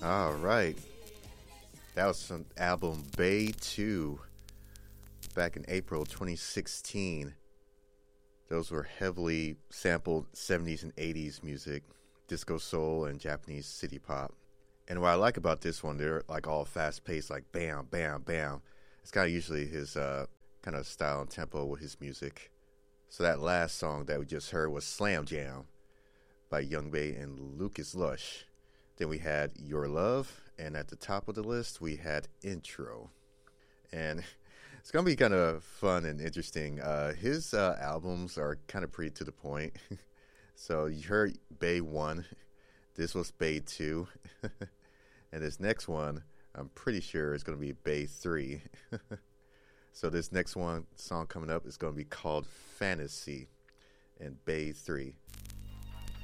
All right. That was from album Bay 2 back in April 2016. Those were heavily sampled 70s and 80s music, disco soul, and Japanese city pop. And what I like about this one, they're like all fast paced, like bam, bam, bam. It's kind of usually his kind of style and tempo with his music. So that last song that we just heard was Slam Jam by Young Bay and Lucas Lush. Then we had Your Love, and at the top of the list we had Intro. And it's going to be kind of fun and interesting. His albums are kind of pretty to the point. So you heard Bay 1, this was Bay 2, and this next one I'm pretty sure is going to be Bay 3. So this next song coming up is going to be called Fantasy and Bay 3.